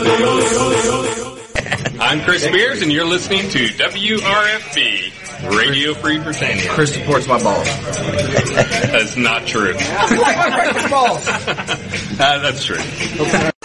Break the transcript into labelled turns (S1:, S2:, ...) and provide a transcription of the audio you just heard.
S1: I'm Chris Spears, and you're listening to WRFB, Radio Free Britannia.
S2: Chris supports my balls.
S1: That's not true.
S2: Balls.
S1: That's true.